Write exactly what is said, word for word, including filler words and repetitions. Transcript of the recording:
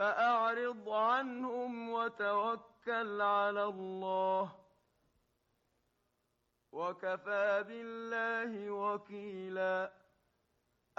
فأعرض عنهم وتوكل على الله وكفى بالله وكيلا.